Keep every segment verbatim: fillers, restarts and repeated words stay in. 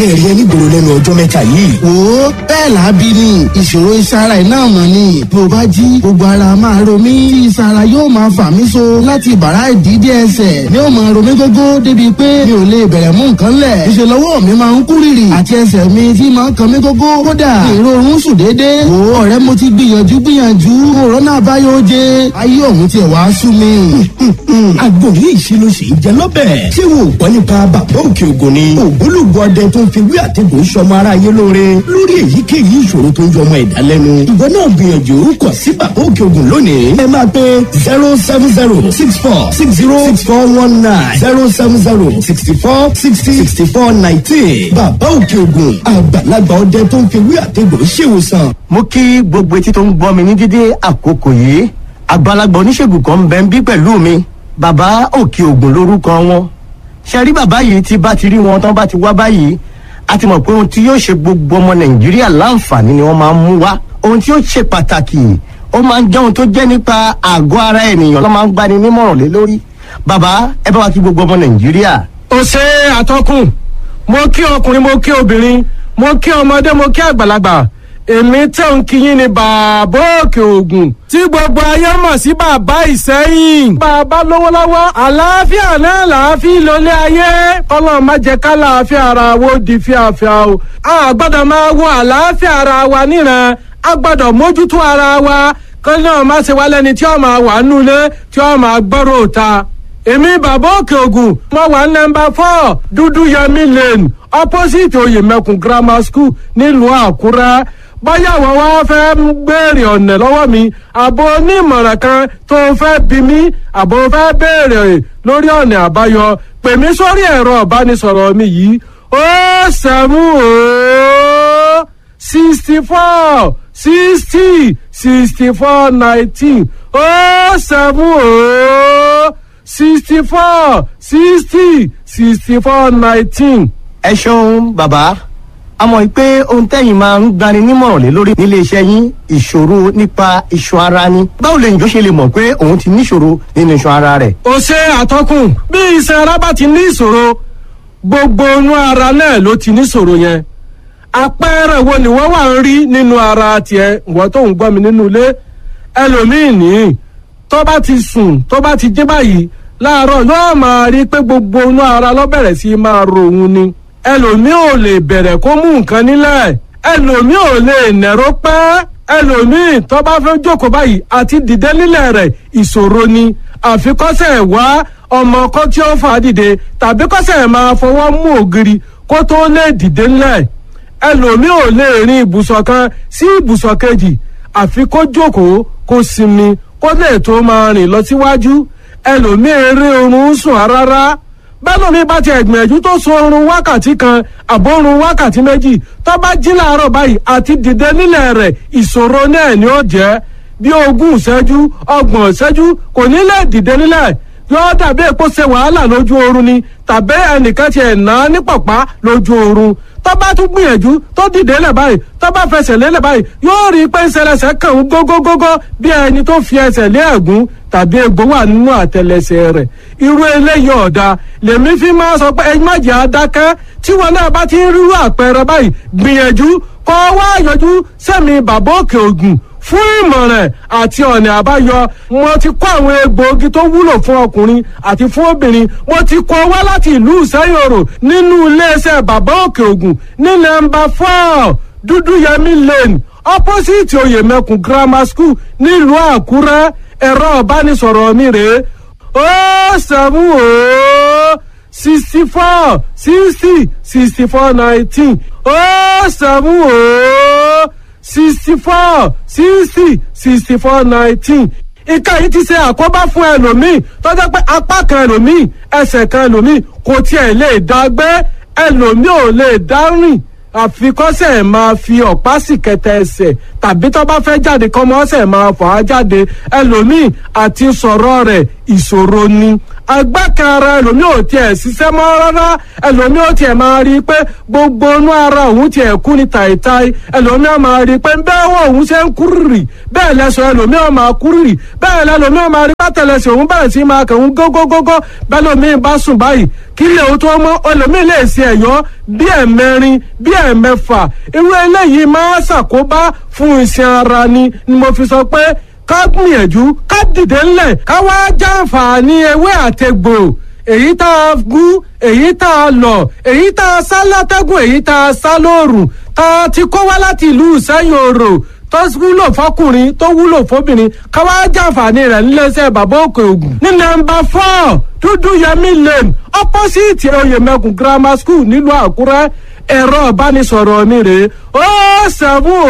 ṣe rí ẹni gbòòrò lẹ́nu ọjọ́ mẹ́ta yìí. wo bẹ́ẹ̀ làábí ni ìṣòro ìsara iná mọ̀ ni bí o bá jí gbogbo ara máa ro mí ìsara yóò máa fà mí so láti bàrá ìdídé ẹsẹ̀ ni ó máa ro mí gógó débi pé mi ò lè bẹ̀rẹ̀ mú nǹkan lẹ̀ ìṣe lọ́wọ́ mi máa ń kú rìrì àti ẹsẹ̀ mi tí máa ń kan mí gógó kódà ìrorun sùn déédéé. wo ọ̀rẹ́ mo ti gbìyànjú gbìyànjú òrónà àbáyọ jẹ ayé òun tiẹ̀ wá sú mi. àgbo yìí ṣe ló ṣe jẹ lọ́bẹ̀. ṣé wo gbọ́ nípa bàbá òkè ògùn ni. ògbólógbòó ọdẹ tó ń fi wí àtẹ̀gùn sọmọ aráyé lóore lórí èyíkéyìí ìṣòro tó ń yọmọ ẹ̀dá lẹ́nu. ìwọ náà gbìyànjú kọ̀ sí bàbá òkè ògùn lónìí. ẹ máa pe zero seven zero six four six zero six four one nine zero seven zero sixty four sixty sixty four nineteen. bàbá òkè ògùn àgbàlagbà ọdẹ tó ń fi wí àtẹ̀gùn ṣèwòsàn. mo kí gbogbo etí tó ń gbọ́ mi ní dídé àkókò yìí àgbàlagbà oníṣègùn kan ń bẹ ń bí pẹ̀lú mi bàbá òkè ògùn lórúkọ wọn. ṣe rí bàbá yìí tí bá ti rí wọn tán bá ti wá báyìí a ti mọ̀ pé ohun tí yóò ṣe gbogbo ọmọ nàìjíríà láǹfààní ni wọ́n máa ń mú wá. ohun tí yóò ṣe pàtàkì ó máa ń jẹ́ ohun tó jẹ́ nípa àgọ́ ara ènìyàn ló máa ń gbani nímọ̀ràn lé lórí. bàbá ẹ bá wa kí gbogbo ọmọ nàìjíríà. ó ṣe àtọkùn mo kí ọkùnrin mo kí obìnrin mo kí ọmọdé mo kí àgbàlagbà èmi tẹ̀ ń kíyìn ní bàbá òkè ògùn tí gbogbo ayé mọ̀ sí bàbá ìsẹ́yìn. bàbá lówó lọ́wọ́ àlàáfíà náà làáfíà lólé ayé kọ́lọ́ má jẹ́ ká làáfíà ara wo di fíafíà o. a gbọ́dọ̀ máa wo àlàáfíà ara wa níran a gbọ́dọ̀ mójútó ara wa kọ́lọ́ náà má ṣe wá lẹ́ni tí ó máa wà nulẹ̀ tí ó máa gbọ́rọ̀ òta. èmi bàbá òkè ògùn mo wà nọ́mbà four dúdú yẹmí lane opposite oyèmẹkùn grammar school nílùú àkúrẹ́. báyà wọ́n wá fẹ́ béèrè ọ̀nà lọ́wọ́ mi àbò onímọ̀ràn kan tó fẹ́ bí mi àbò fẹ́ béèrè lórí ọ̀nà àbáyọ pè mí sórí ẹ̀rọ ìbánisọ̀rọ̀ mi yìí ó sẹ́mú ó sixty four sixty sixty four nineteen ó sẹ́mú ó sixty four sixty sixty four nineteen. ẹ ṣeun bàbá a mọ̀ pé ohun tẹ́yìn máa ń gbani nímọ̀ràn lé lórí nílé iṣẹ́ yín ìṣòro nípa iṣan ara ni. báwo lèyìn tó ṣe lè mọ̀ pé òun ti níṣòro nínú iṣan ara rẹ̀. ó ṣe àtọkùn bí iṣan ara bá ti ní ìṣòro gbogbo inú ara náà ló ti níṣòro yẹn. àpẹẹrẹ wo ni wọ́n wà ń rí nínú ara tiẹ̀ wọ́n tó ń gbọ́ mi nínú ilé ẹlòmíì ní tó bá ti sùn tó bá ti jí báyìí láàárọ̀ yóò máa rí pé gbogbo inú ara ló bẹ̀rẹ̀ sí máa ro òun ni ẹlòmíì ò lè bẹ̀rẹ̀ kó mú nǹkan nílẹ̀ ẹlòmíì ò lè nẹ̀rọ pẹ́ ẹlòmíì tó bá fẹ́ jókòó báyìí àti dìde nílẹ̀ rẹ̀ ìṣòro ni àfikọ́sẹ̀ wá ọmọ kan tí ó fà á dìde tàbí kọ́sẹ̀ máa fọwọ́ mú ògiri kó tó lè dìde nílẹ̀ ẹlòmíì ò lè rin ibùsọ̀ kan sí ibùsọ̀ kejì àfi kó jókòó kó sinmi kó lè tó máa rìn lọ síwájú ẹlòmíì eré oorun sùn rárá bẹ́ẹ̀ mi bá ti ẹ̀gbìyànjú tó sun oorun wákàtí kan àbórun wákàtí méjì tó bá jí láàárọ̀ báyìí àti dìde nílẹ̀ rẹ̀ ìṣòro náà ni ó jẹ́ bí ogún ìṣẹ́jú ọgbọ̀n ìṣẹ́jú kò ní lè dìde nílẹ̀ yóò dàbí èpo ṣe wàhálà lójú oorun ni tàbí ẹnìkan ti ẹ̀ ná ní pọ̀pá lójú oorun tó bá tún gbìyànjú tó dìde lẹ̀ báyìí tó bá fẹsẹ̀ lélẹ̀ báyìí yóò rí pé ìṣẹlẹsẹ̀ kàn ń gógógógó bí ẹni tó fi ẹsẹ̀ lé ẹ̀gún tàbí egbò wà nínú àtẹlẹsẹ̀ rẹ̀ irú eléyìí ọ̀dà lèmi fi máa sọ pé ẹ̀yin má jẹ́ adákẹ́ tí wọn náà bá ti ń rírú àpẹẹrẹ báyìí gbìyànjú kọ́ wá yọjú sẹ́mi bàbá òkè ògùn fún ìmọ̀ràn àti ọ̀nà àbáyọ mo ti kó àwọn egbòogi tó wúlò fún ọkùnrin àti fún obìnrin mo ti kó wá láti ìlú ìsẹ́yòrò nínú iléeṣẹ́ bàbá òkè ògùn ní nọ́mbà four dúdú yẹmí lane opposite oyèmẹkùn grammar school nílùú àkúrẹ́ ẹ̀rọ ìbánisọ̀rọ̀ mi rèé ó sẹ́mú ó sixty four sixty sixty four nineteen ó sẹ́mú ó sixty four sixty sixty four nineteen ìka yìí ti ṣe àkóbá fún ẹlòmíì tó jẹ́ pé apá kan ẹlòmíì ẹsẹ̀ kan ẹlòmíì kò tiẹ̀ lè dá gbé ẹlòmíì ò lè dá rìn àfikọ́sẹ̀ máa fi ọ̀pá sì kẹtẹ ẹsẹ̀ tàbí tó bá fẹ́ jáde kọ́mọ́sẹ̀ máa fà á jáde ẹlòmíì àti sọ̀rọ̀ rẹ̀ ìṣòro ni agbákanra ẹlòmíì ò tiẹ̀ ṣiṣẹ́ mọ́ rárá ẹlòmíì ò tiẹ̀ máa rí i pé gbogbo inú ara òun tiẹ̀ kú ní tàìtàì ẹlòmíì ò máa rí i pé bẹ́ẹ̀ wọ́n òun ṣe ń kúrìrì bẹ́ẹ̀ lẹ́sọ̀ ẹlòmíì ò máa kúrìrì bẹ́ẹ̀ lẹ́lòmíì ò máa rí pátẹ́lẹsẹ̀ òun bẹ̀rẹ̀ sí máa kẹ̀hún gógógógó bẹ́ẹ̀ lòmíì bá sùn báyìí kí lè o tó mọ́ ẹlòmíì lè ṣe ẹ̀yọ́ bí ẹ̀mẹrin bí ẹ̀mẹfà irú eléyìí máa ṣàkóbá fún iṣan ara ni ni mo fi sọ pé ká gbìyànjú ká dìde ńlẹ̀ ká wá jàǹfààní ewé àtegbò èyí tá a gún èyí tá a lọ̀ èyí tá a sá látẹ́gùn èyí tá a sá lóòrùn tá a ti kó wá láti ìlú ìsẹ́yìn òrò tó wúlò fọkùnrin tó wúlò fóbìnrin ká wá jàǹfààní rẹ̀ níléeṣẹ́ bàbá òkè ògùn ní nọ́mbà four dúdú yẹmí lane opposite oyèmẹkùn grammar school nílùú àkúrẹ́ ẹ̀rọ ìbánisọ̀rọ̀ mi rèé ó seven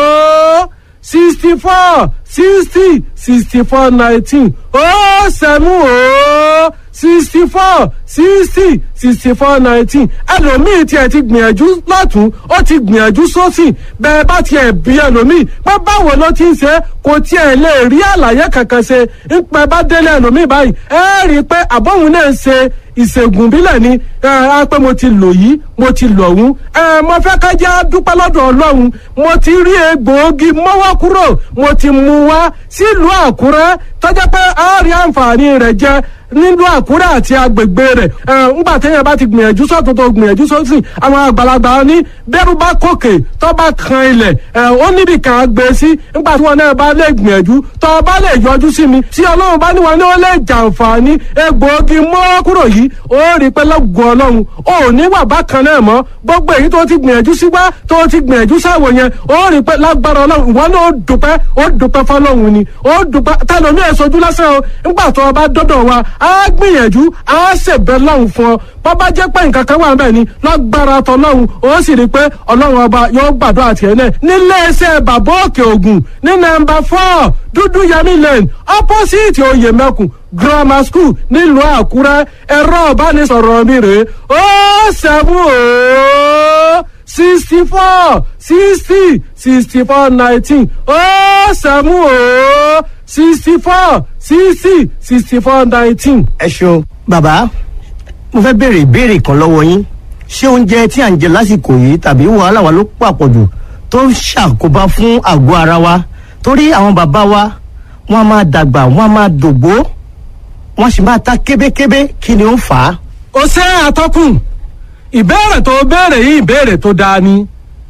ó sixty four sixty sixty four nineteen ó seven ó sixty four sixty sixty four nineteen ẹlòmíì tiẹ̀ ti gbìyànjú lọ́tún ó ti gbìyànjú sósì bẹ́ẹ̀ bá tiẹ̀ bí ẹlòmíì pé báwo ló ti ń ṣe kò tiẹ̀ lè rí àlàyé kankan ṣe ń pẹ́ bá délé ẹlòmíì báyìí ẹ rí i pé àbọ̀hún náà ń ṣe ìṣègùn bílẹ̀ ni ẹ á pé mo ti lò yìí mo ti lò ọ̀hún ẹ mo fẹ́ ká jẹ́ dúpẹ́ lọ́dọ̀ ọlọ́run mo ti rí egbòogi mọ́wọ́ kúrò mo ti mú wá sílùú àkúrẹ́ tọ́jà pé a rí àǹfààní rẹ̀ jẹ nílùú àkúrẹ́ àti agbègbè rẹ̀ ẹ ńgbà téèyàn bá ti gbìyànjú sọ́tún tó gbìyànjú sósì àwọn àgbàlagbà ní bẹ́rù bá kòkè tó bá kan ilẹ̀ ẹ ó níbi kan gbé sí ńgbà tí wọn náà bá lè gbìyànjú tó bá lè yọjú sí mi tí ọlọ́run bá ní wọn ní ó lè jàǹfààní egbòogi mọ́wọ́ kúrò yìí ó rí pé lọ́gùn ọlọ́run ó ní wà bákan náà mọ́ gbogbo èyí tó ti gbìyànjú sí wá tó ti gbìyànjú sáwò yẹn ó rí pé lágbára ọlọ́run ìwọ náà ó dùpẹ́ ó dùpẹ́ fọlọ́run ni ó dùpẹ́ tẹlomi ẹ̀ sojú lásán o ńgbà tó o bá dọ́dọ̀ wa á gbìyànjú á ṣèbẹ̀ lọ́hùn fún ọ bó bá jẹ́ pé nǹkan kan wà níbẹ̀ ni lágbára tọlọ́hun ó sì rí pé ọlọ́run ọba yóò gbàdúrà tiẹ̀ náà nílé iṣẹ́ bàbá òkè ògùn ní nọ́mbà four dúdú yẹmí lane opposite oyèmẹkùn grammar school nílùú àkúrẹ́ ẹ̀rọ ìbánisọ̀rọ̀ mi rèé ó seven ó sixty four sixty sixty four nineteen ó seven ó sixty four sixty sixty four nineteen. ẹ ṣeun bàbá mo fẹ́ béèrè ìbéèrè kan lọ́wọ́ yín ṣé oúnjẹ tí à ń jẹ lásìkò yìí tàbí wàhálà wa ló pàpọ̀jù tó ń ṣàkóbá fún àgọ́ ara wa torí àwọn bàbá wa wọ́n á máa dàgbà wọ́n á máa dògbó wọ́n sì máa ta kébékébé kí ni ó ń fà á. ó ṣe àtọkùn ìbéèrè tó béèrè yìí ìbéèrè tó dáa ni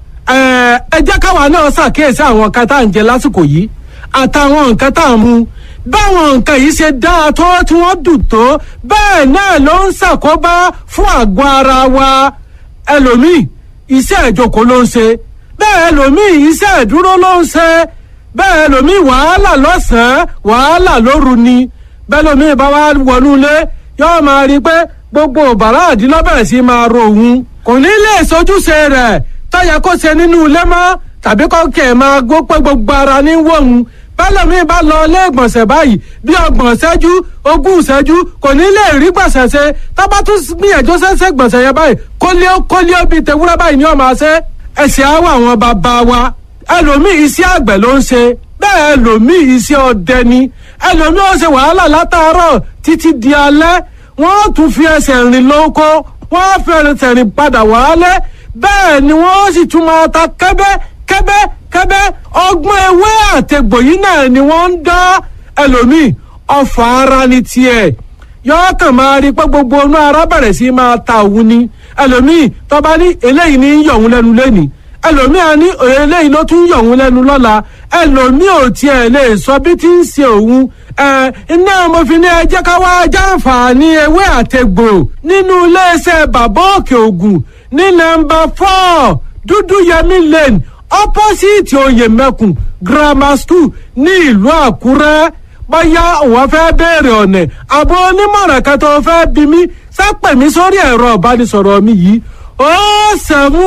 ẹ ẹ jẹ́ káwa náà ṣàkíyèsí àwọn nǹkan tá à ń jẹ lásìkò yìí àtàwọn nǹkan tá à ń mu báwọn nǹkan yìí ṣe dáa tó tí wọ́n dùn tó bẹ́ẹ̀ náà ló ń ṣàkóbá fún àgọ́ ara wa ẹlòmíì iṣẹ́ ìjókòó ló ń ṣe bẹ́ẹ̀ ẹlòmíì iṣẹ́ ìdúró ló ń ṣe bẹ́ẹ̀ ẹlòmíì wàhálà lọ́sàn-án wàhálà lóru ni bẹ́ẹ̀ ẹlòmíì bá wá wọnú ilé yóò máa rí i pé gbogbo bàrá àdínlọ́bẹ̀rẹ̀ sí máa ro òun kò ní lè sojúṣe rẹ̀ tó yẹ kó ṣe nínú ilé mọ́ tàbí kọ́kẹ́ máa gbó pé gbogbo ara ní wọ̀hún bẹ́lẹ̀mí bá lọ ilé ìgbọ̀nsẹ̀ báyìí bí ọgbọ̀n ṣẹ́jú ogún ṣẹ́jú kò ní lè rí gbọ̀nsẹ̀ ṣe tábà tún gbìyànjú ṣẹ́ṣẹ́ gbọ̀nsẹ̀ yẹn báyìí kólíó kólíó bíi tewúrẹ́ báyìí ni ó máa ṣe ẹ̀sìn àwọ̀ àwọn bàbá wa ẹlòmíì iṣẹ́ àgbẹ̀ ló ń ṣe bẹ́ẹ̀ ẹlòmíì iṣẹ́ ọdẹ ni ẹlòmíì ó ṣe wàhálà látàárọ̀ títí di alẹ́ wọ́n tún fi ẹsẹ̀ rìn lóko wọ́n fi ẹsẹ̀ rìn padà wálé bẹ́ẹ̀ ni wọ́n sì tún máa ta kẹ́bẹ́ kẹ́bẹ́ kẹ́bẹ́ ọgbọ́n ewé àtẹ̀gbò yìí náà ni wọ́n ń dá ẹlòmíì ọfà ara ní tiẹ̀ yọọ kàn máa rí pé gbogbo inú ara bẹ̀rẹ̀ sí máa ta òun ni ẹlòmíì tọ́ba ní eléyìí ní yọ̀ òun lẹ́nu lẹ́nìí ẹlòmíì á ní eléyìí ló tún yọ̀ òun lẹ́nu lọ́la ẹlòmíì ò tiẹ̀ lè sọ bí tí ń ṣe òun ẹ iná mo fi ní ẹ jẹ́ ká wá jàǹfààní ewé àtẹ̀gbò nínú iléeṣẹ́ bàbá òkè ògùn ní nọ́mbà four dúdú yẹmí lane opposite oyèmẹkùn grammar school ní ìlú àkúrẹ́ bóyá òun fẹ́ béèrè ọ̀nà àbò onímọ̀ràn kan tó fẹ́ bí mi sápẹ̀ mi sórí ẹ̀rọ ìbánisọ̀rọ̀ mi yìí ó sẹ́mu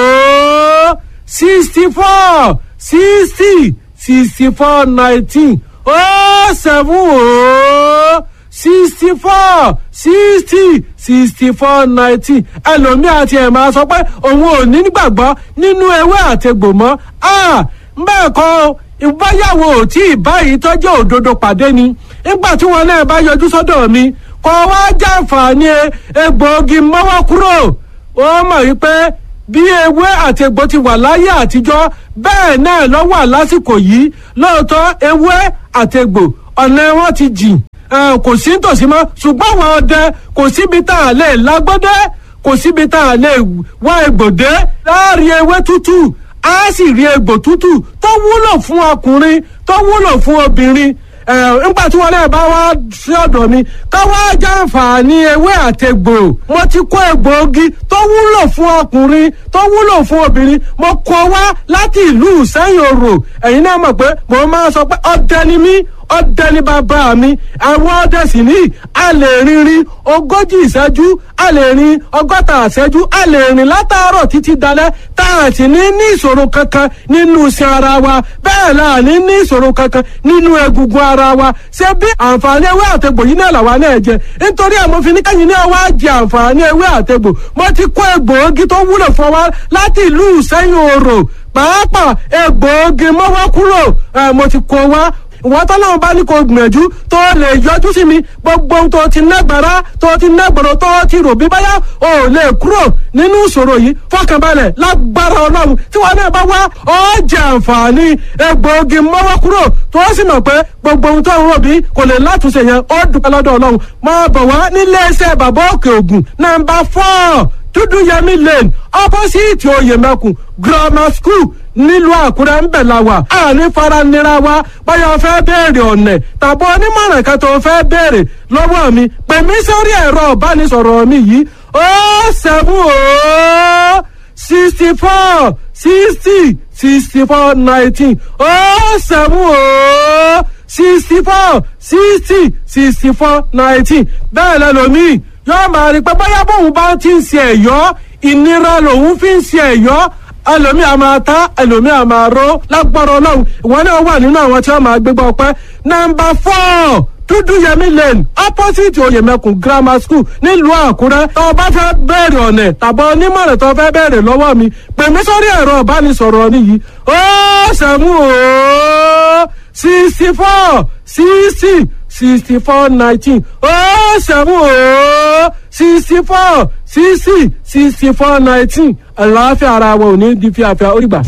ó sixty four sixty sixty four nineteen ó sẹ́mu ó sixty four sixty sixty four nineteen ẹlòmíì àti ẹ̀ máa sọ pé òun ò ní gbàgbọ́ nínú ewé àtegbò mọ́ bẹ́ẹ̀ kọ́ ìbáyàwó tí ìbáyìí tọ́jú òdodo pàdé ni nígbà tí wọn náà bá yọjú sọ́dọ̀ mi kọ́ wá jàǹfààní egbòogi mọ́wọ́ kúrò. Ó mọ̀ wípé bí ewé àti egbò ti wà láyé àtijọ́ bẹ́ẹ̀ náà ló wà lásìkò yìí. Lóòótọ́ ewé àti egbò ọ̀nà wọn ti jìn, kò sí nítòsí mọ́, ṣùgbọ́n àwọn ọdẹ kò síbi tá a lè lágbọ́dẹ́, kò síbi tá a lè wá egbòdé láàrin ewé tútù á sì rí egbò tútù tó wúlò fún ọkùnrin tó wúlò fún obìnrin. ẹ nígbà tí wọn náà bá wá sí ọ̀dọ̀ mi ká wá jàǹfààní ewé àtẹgbò. Mo ti kó egbòogi tó wúlò fún ọkùnrin tó wúlò fún obìnrin, mo kó wá láti ìlú Ìsẹ́yìn Òrò. Ẹ̀yin náà mọ̀ pé mo máa sọ pé ọdẹ ni mí, ọdẹ ní bàbá mi. Àwọn ọdẹ sì ní a lè rìnrìn ogójì ìṣẹ́jú, a lè rìn ọgọ́ta ìṣẹ́jú, a lè rìn látàárọ̀ títí dalẹ́ tá a sì ní ní ìṣòro kankan nínú iṣan ara wa, bẹ́ẹ̀ la ní ní ìṣòro kankan nínú egungun ara wa. Ṣé bí àǹfààní ewé àtegbò yìí náà làwa náà jẹ? Nítorí ẹ̀ mo fi ní kẹ́yìn náà wá jẹ àǹfààní ewé àtegbò. Mo ti kó egbòogi tó wúlò fún wa láti ìlú Ìsẹ́yìn Òrò, pàápàá egbòogi mọ́wọ́ kúrò, ẹ̀ mo ti kó wá. Ìwọ́n tọ́lọ́run bá ní kó gbìyànjú tó lè yọjú sí mi, gbogbo ohun tó ti nágbára tó ti nágbọ̀rọ̀ tó ti rò bí báyà ò lè kúrò nínú ìṣòro yìí. Fọkànbalẹ̀ lágbára Ọlọ́run tí wọn náà bá wá ó jẹ àǹfààní egbòogi mọ́wọ́ kúrò tó sì mọ̀ pé gbogbo ohun tó ń rò bí kò lè látúnṣe yẹn ó dúpẹ́ lọ́dọ̀ Ọlọ́run. Máa bọ̀ wá nílé iṣẹ́ bàbá Òkè Ògùn nàmbà four Dúdú Yẹmí Lane opposite Oyèmẹkùn Grammar School nílùú Àkúrẹ́ ń bẹ̀ la wà. Àní fara nira wa báyọ̀ fẹ́ béèrè ọ̀nà tàbí onímọ̀ràn kan tó fẹ́ béèrè lọ́wọ́ mi, pè mí sórí ẹ̀rọ ìbánisọ̀rọ̀ mi yìí ó seven ó sixty four sixty sixty four nineteen ó seven ó sixty four sixty sixty four nineteen. Bẹ́ẹ̀ lẹ́lòmíì yóò máa rí pé bóyá bóun bá ti ń ṣe ẹ̀yọ́ ìnira lòun fi ń ṣe ẹ̀yọ́, ẹlòmíì a máa ta ẹlòmíì a máa ró. Lágbára Ọlọ́run ìwọ náà wà nínú àwọn tí wọ́n máa gbégbá ọpẹ́. Nàmbà four Dúdú Yẹmí Lane opposite Oyèmẹkùn Grammar School nílùú Àkúrẹ́. Tó o bá fẹ́ bẹ̀rẹ̀ ọ̀nà tàbí onímọ̀ràn tó fẹ́ bẹ̀rẹ̀ lọ́wọ́ mi, pè mí sórí ẹ̀rọ ìbánisọ̀rọ̀ mi yìí ó sẹ́mu ó sixty four sixty sixty four nineteen ó sẹ́mu ó sixty four sixty sixty four nineteen. Àlàáfíà ara wa ò ní di fíafíà ó rí gbà.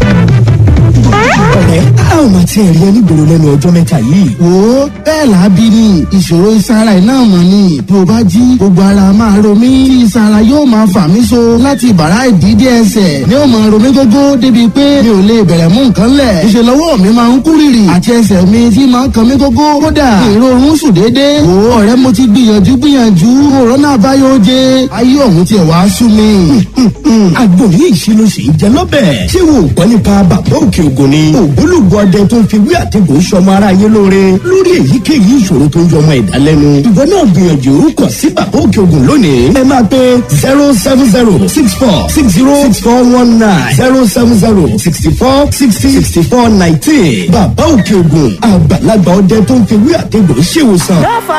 Ọ̀rẹ́ a ò máa tiẹ̀ rí ẹni gbòòrò lẹ́nu ọjọ́ mẹ́ta yìí. Wo bẹ́ẹ̀ là á bí ni ìṣòro ìsara iná mọ̀ ni bí o bá jí gbogbo ara máa ro mí, tí ìsara yóò máa fà mí so láti bàrá ìdídé ẹsẹ̀ ni ó máa ro mí gógó débi pé mi ò lè bẹ̀rẹ̀ mú nǹkan lẹ̀. Ìṣe lọ́wọ́ mi máa ń kú rìrì àti ẹsẹ̀ mi tí máa ń kan mí gógó, kódà ìrorun sùn déédéé. Wo ọ̀rẹ́ mo ti gbìyànjú gbìyànjú òrónà àbáyọ oje ayé ọ̀hún tiẹ̀ wá sú mi. Àgbo yìí ṣe ló ṣe ń jẹ lọ́bẹ̀. Ṣé wo gbọ́ nípa bàbá Òkè Ògùn ni? Ògbólógbò ọdẹ tó ń fi wí àtẹ̀gùn sọmọ ara yé lóore lórí èyíkéyìí ìṣòro tó ń yọmọ ẹ̀dá lẹ́nu. Ìwọ náà gbìyànjú kàn sí bàbá Òkè Ògùn lónìí. Ẹ máa pe zero seven zero six four six zero six four one nine zero seven zero sixty four sixty sixty four nineteen. Bàbá Òkè Ògùn àgbàlagbà ọdẹ tó ń fi wí àtẹ̀gùn ṣèwòsàn.